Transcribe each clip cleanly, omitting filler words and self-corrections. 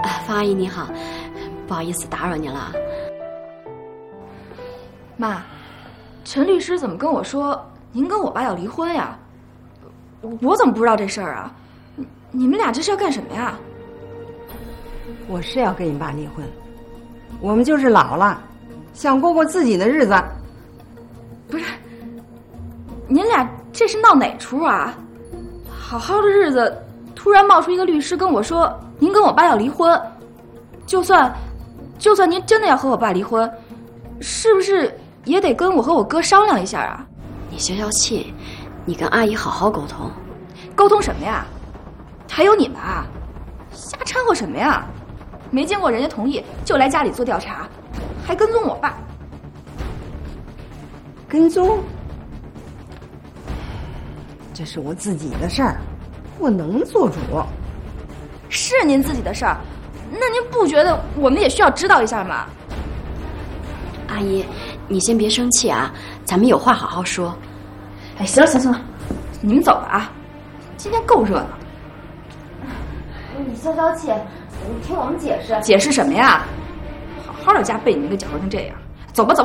方阿姨你好，不好意思打扰您了。 妈，陈律师怎么跟我说您跟我爸要离婚呀？我怎么不知道这事儿啊？你们俩这是要干什么呀？ 我是要跟你爸离婚，我们就是老了，想过过自己的日子。 不是，您俩这是闹哪出啊？好好的日子，突然冒出一个律师跟我说您跟我爸要离婚，就算您真的要和我爸离婚，是不是也得跟我和我哥商量一下啊？ 你消消气，你跟阿姨好好沟通。 沟通什么呀？还有你们啊，瞎掺和什么呀？没经过人家同意就来家里做调查，还跟踪我爸。 跟踪？这是我自己的事儿，我能做主。 是您自己的事儿，那您不觉得我们也需要知道一下吗？ 阿姨，你先别生气啊，咱们有话好好说。 哎，行了，你们走吧啊，今天够热闹。 你消消气，你听我们解释。 解释什么呀？好好的家被你们给搅和成这样，走吧。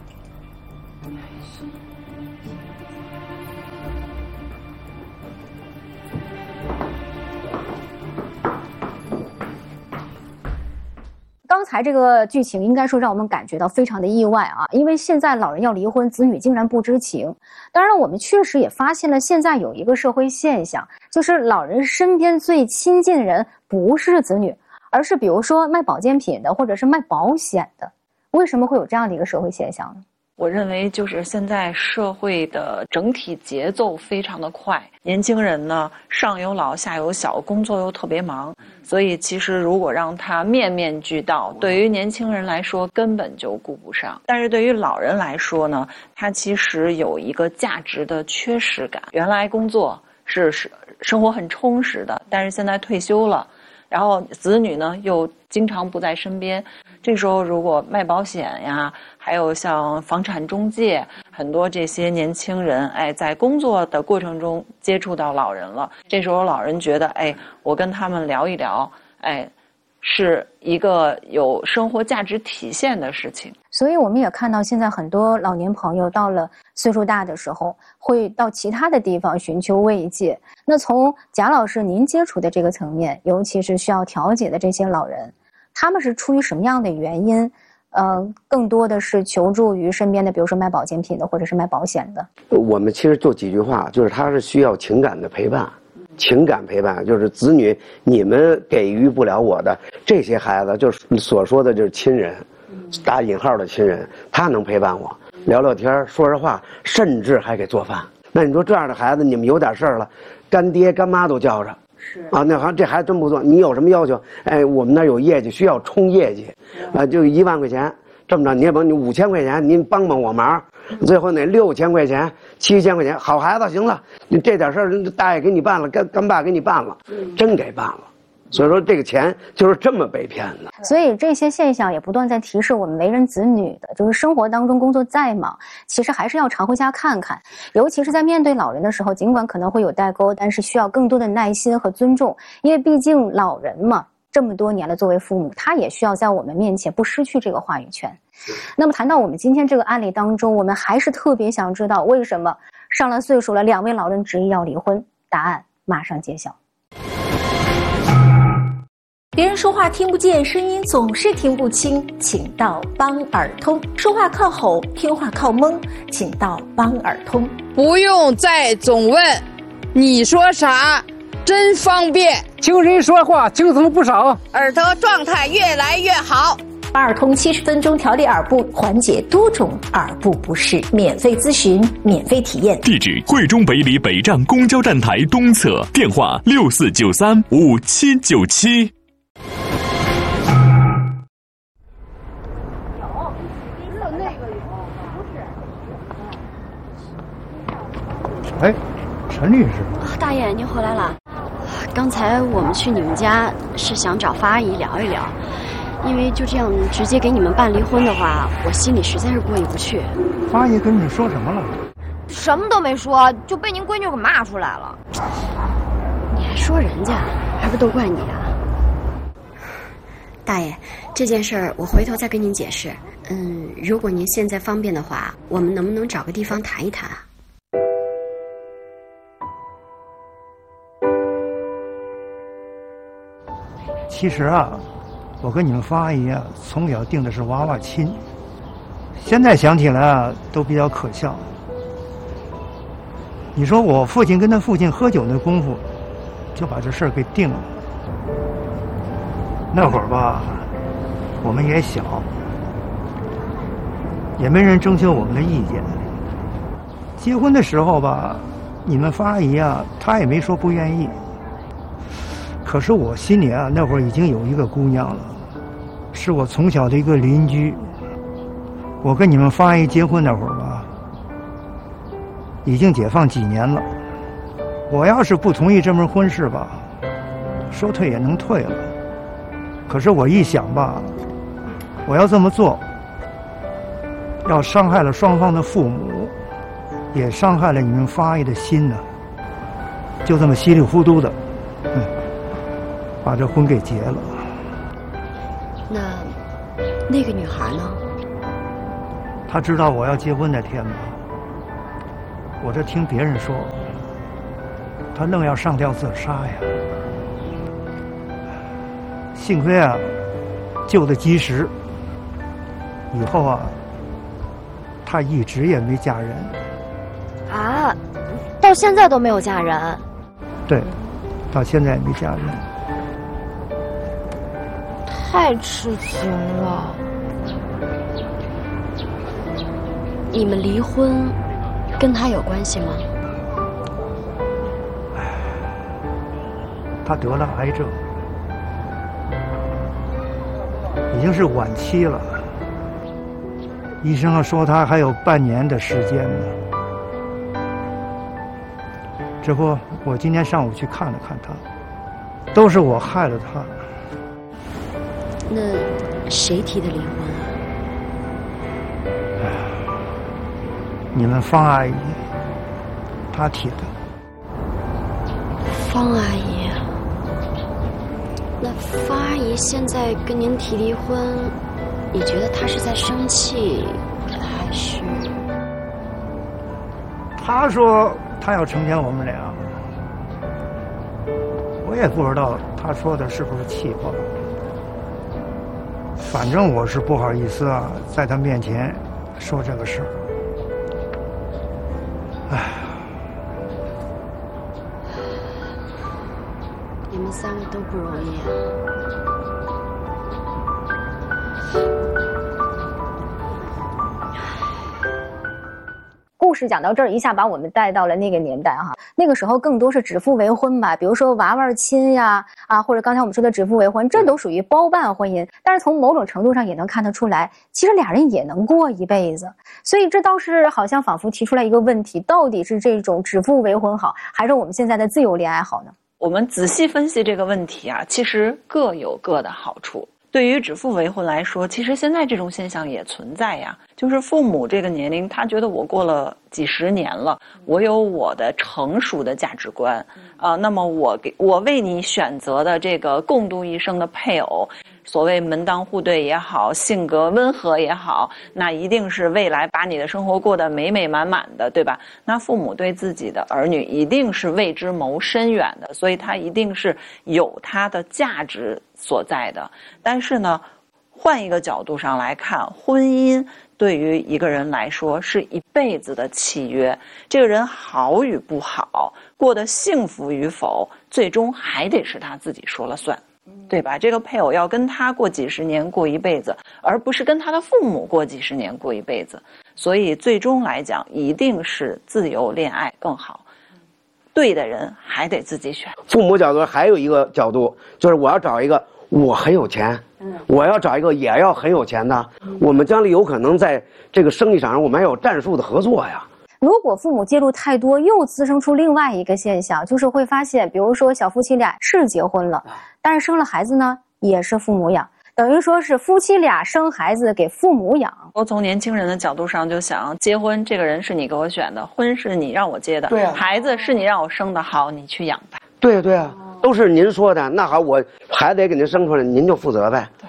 刚才这个剧情应该说让我们感觉到非常的意外啊，因为现在老人要离婚，子女竟然不知情。当然我们确实也发现了现在有一个社会现象，就是老人身边最亲近的人不是子女，而是比如说卖保健品的或者是卖保险的。为什么会有这样的一个社会现象呢？ 我认为就是现在社会的整体节奏非常的快，年轻人呢上有老下有小，工作又特别忙，所以其实如果让他面面俱到，对于年轻人来说根本就顾不上。但是对于老人来说呢，他其实有一个价值的缺失感。原来工作是生活很充实的，但是现在退休了，然后子女呢又经常不在身边，这时候如果卖保险呀，还有像房产中介，很多这些年轻人，在工作的过程中接触到老人了，这时候老人觉得，我跟他们聊一聊，是一个有生活价值体现的事情。 所以我们也看到现在很多老年朋友到了岁数大的时候，会到其他的地方寻求慰藉。那从贾老师您接触的这个层面，尤其是需要调解的这些老人，他们是出于什么样的原因？更多的是求助于身边的，比如说卖保健品的，或者是卖保险的。 我们其实做几句话，就是他是需要情感的陪伴，情感陪伴就是子女你们给予不了我的这些孩子，就是所说的就是亲人，打引号的亲人，他能陪伴我，聊聊天，说说话，甚至还给做饭。那你说这样的孩子，你们有点事儿了，干爹干妈都叫着。是啊，那好像这孩子真不错。你有什么要求？我们那儿有业绩，需要冲业绩，就1万块钱。这么着，你也甭你5000块钱，您帮帮我忙。最后那6000块钱、7000块钱，好孩子，行了，你这点事儿，大爷给你办了，干爸给你办了，真给办了。所以说这个钱就是这么被骗的。 所以这些现象也不断在提示我们为人子女的，就是生活当中工作再忙，其实还是要常回家看看，尤其是在面对老人的时候，尽管可能会有代沟，但是需要更多的耐心和尊重，因为毕竟老人嘛，这么多年了，作为父母，他也需要在我们面前不失去这个话语权。那么谈到我们今天这个案例当中，我们还是特别想知道为什么上了岁数了2位老人执意要离婚，答案马上揭晓。 别人说话听不见，声音总是听不清，请到帮耳通。说话靠吼，听话靠蒙，请到帮耳通。 不用再总问，你说啥？真方便。 听人说话轻松不少， 耳朵状态越来越好。 帮耳通70分钟调理耳部，缓解多种耳部不适，免费咨询，免费体验。 地址：惠中北里北站公交站台东侧，电话64935797。 哎，陈律师， 大爷您回来了。刚才我们去你们家是想找方阿姨聊一聊，因为就这样直接给你们办离婚的话，我心里实在是过意不去。 方阿姨跟你说什么了？ 什么都没说，就被您闺女给骂出来了。 你还说人家，还不都怪你啊？ 大爷，这件事儿我回头再跟您解释。如果您现在方便的话，我们能不能找个地方谈一谈啊？ 其实啊，我跟你们方阿姨啊，从小定的是娃娃亲，现在想起来啊，都比较可笑。你说我父亲跟他父亲喝酒那功夫，就把这事儿给定了。那会儿吧，我们也小，也没人征求我们的意见。结婚的时候吧，你们方阿姨啊，她也没说不愿意。可是我心里啊，那会儿已经有一个姑娘了，是我从小的一个邻居。我跟你们方阿姨结婚那会儿吧，已经解放几年了。我要是不同意这门婚事吧，说退也能退了。可是我一想吧，我要这么做，要伤害了双方的父母，也伤害了你们方阿姨的心呢。就这么稀里糊涂的，把这婚给结了。 那个女孩呢？ 她知道我要结婚那天吧，我这听别人说，她愣要上吊自杀呀。幸亏啊，救得及时。以后啊，她一直也没嫁人。 啊，到现在都没有嫁人？ 对，到现在也没嫁人。 太痴情了。 你们离婚跟他有关系吗？ 他得了癌症，已经是晚期了。医生说他还有半年的时间呢。这不，我今天上午去看了看他，都是我害了他。 那谁提的离婚啊？ 你们方阿姨，她提的。 方阿姨，那方阿姨现在跟您提离婚，你觉得她是在生气，还是？ 她说她要成全我们俩，我也不知道她说的是不是气话。反正我是不好意思啊，在她面前说这个事儿。 你们三个都不容易啊。 故事讲到这儿，一下把我们带到了那个年代哈。那个时候更多是指腹为婚吧，比如说娃娃亲呀，或者刚才我们说的指腹为婚，这都属于包办婚姻。但是从某种程度上也能看得出来，其实俩人也能过一辈子。所以这倒是好像仿佛提出来一个问题：到底是这种指腹为婚好，还是我们现在的自由恋爱好呢？ 我们仔细分析这个问题啊，其实各有各的好处。对于指腹为婚来说，其实现在这种现象也存在呀，就是父母这个年龄，他觉得我过了几十年了，我有我的成熟的价值观那么我为你选择的这个共度一生的配偶，所谓门当户对也好，性格温和也好，那一定是未来把你的生活过得美美满满的，对吧？那父母对自己的儿女一定是为之谋深远的，所以他一定是有他的价值所在的。但是呢，换一个角度上来看，婚姻对于一个人来说是一辈子的契约，这个人好与不好，过得幸福与否，最终还得是他自己说了算，对吧？这个配偶要跟他过几十年，过一辈子，而不是跟他的父母过几十年，过一辈子。所以最终来讲，一定是自由恋爱更好。对的人还得自己选。 父母角度还有一个角度，就是我要找一个我很有钱，我要找一个也要很有钱的，我们将来有可能在这个生意场上我们还有战术的合作呀。 如果父母介入太多，又滋生出另外一个现象，就是会发现，比如说小夫妻俩是结婚了，但是生了孩子呢，也是父母养，等于说是夫妻俩生孩子给父母养。 我从年轻人的角度上就想，结婚这个人是你给我选的，婚是你让我结的， 对啊， 孩子是你让我生的，好，你去养吧。 对啊，都是您说的，那好，我孩子也给您生出来，您就负责呗。 对。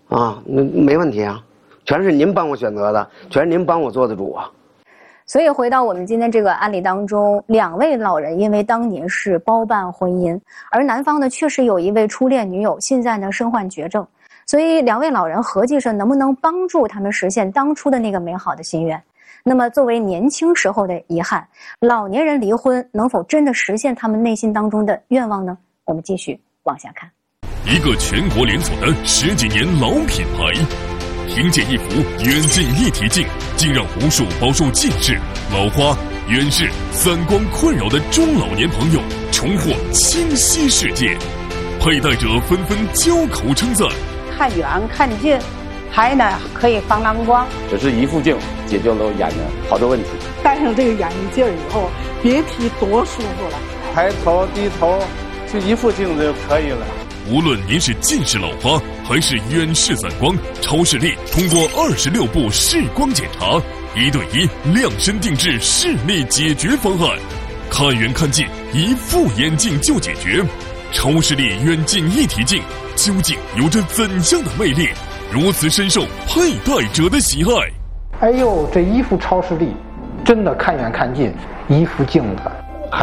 啊，那没问题啊，全是您帮我选择的，全是您帮我做的主啊。 所以回到我们今天这个案例当中，2位老人因为当年是包办婚姻，而男方呢确实有一位初恋女友，现在呢身患绝症，所以2位老人合计着能不能帮助他们实现当初的那个美好的心愿。那么作为年轻时候的遗憾，老年人离婚能否真的实现他们内心当中的愿望呢？我们继续往下看。 一个全国连锁的10几年老品牌，凭借一幅远近一体镜，竟让无数饱受近视、老花、远视、散光困扰的中老年朋友重获清晰世界。佩戴者纷纷交口称赞： 看远看近，还呢可以防蓝光。 只是一副镜解决了眼睛好多问题。 戴上这个眼镜以后，别提多舒服了。 抬头低头，就一副镜子就可以了。 无论您是近视老花还是远视散光，超视力通过26步视光检查，1对1量身定制视力解决方案，看远看近一副眼镜就解决。超视力远近一体镜究竟有着怎样的魅力，如此深受佩戴者的喜爱？ 哎呦，这一副超视力真的看远看近，一副镜子